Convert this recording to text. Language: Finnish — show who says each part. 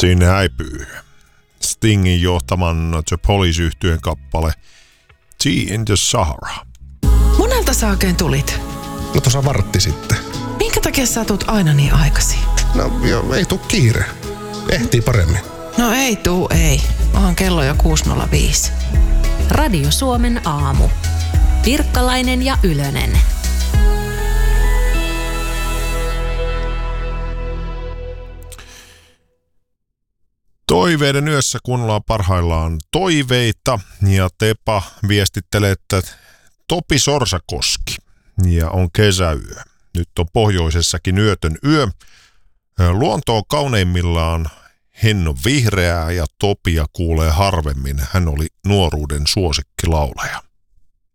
Speaker 1: Sinne häipyy Stingin johtaman The Police-yhtyeen kappale Tea in the Sahara.
Speaker 2: Monelta sä oikein tulit?
Speaker 3: No tuossa vartti sitten.
Speaker 2: Minkä takia sä tulet aina niin aikaisin?
Speaker 3: No joo, ei tuu kiire. Ehtii paremmin.
Speaker 2: No ei. Onhan kello jo 6.05.
Speaker 4: Radio Suomen aamu. Pirkkalainen ja Ylönen.
Speaker 1: Toiveiden yössä kuunnellaan parhaillaan toiveita ja Tepa viestittelee, että Topi Sorsakoski ja on kesäyö. Nyt on pohjoisessakin yötön yö. Luonto on kauneimmillaan hennon vihreää ja Topia kuulee harvemmin. Hän oli nuoruuden suosikkilauleja.